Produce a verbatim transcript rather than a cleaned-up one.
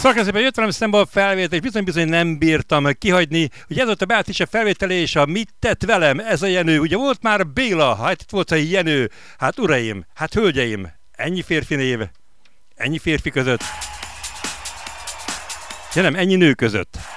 Szakaszében jött velem szembe a felvétel, és bizony-bizony nem bírtam kihagyni. Ugye ez volt a Beatrice felvétele, és a Mit tett velem? Ez a Jenő. Ugye volt már Béla, hát itt volt a Jenő. Hát uraim, hát hölgyeim, ennyi férfi név, ennyi férfi között. Ja nem, ennyi nő között.